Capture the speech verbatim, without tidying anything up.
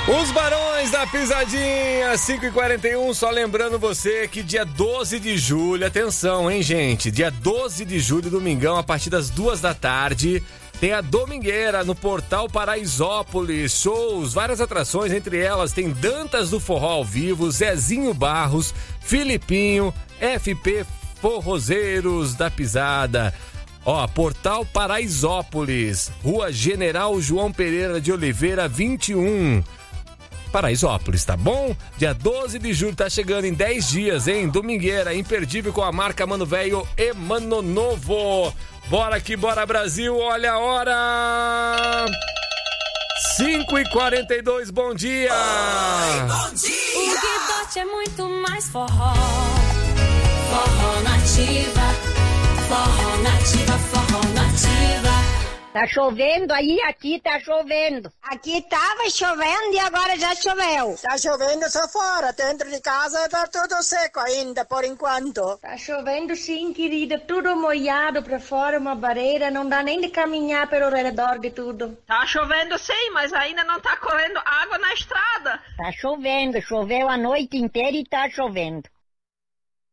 Os Barões da Pisadinha, cinco e quarenta e um, só lembrando você que dia doze de julho, atenção, hein, gente? Dia doze de julho, domingão, a partir das duas da tarde, tem a Domingueira no Portal Paraisópolis. Shows, várias atrações, entre elas tem Dantas do Forró ao vivo, Zezinho Barros, Filipinho, F P Forrozeiros da Pisada. Ó, Portal Paraisópolis, Rua General João Pereira de Oliveira, vinte e um. Paraisópolis, tá bom? Dia doze de julho, tá chegando em dez dias, hein? Domingueira, imperdível com a marca Mano Velho e Mano Novo. Bora aqui, bora Brasil, olha a hora! cinco e quarenta e dois, bom dia! Oi, bom dia! O Guidote é muito mais forró. Forró nativa, forró nativa, forró nativa. Tá chovendo aí, aqui tá chovendo. Aqui tava chovendo e agora já choveu. Tá chovendo só fora, dentro de casa tá tudo seco ainda, por enquanto. Tá chovendo sim, querida, tudo molhado pra fora, uma barreira, não dá nem de caminhar pelo redor de tudo. Tá chovendo sim, mas ainda não tá correndo água na estrada. Tá chovendo, choveu a noite inteira e tá chovendo.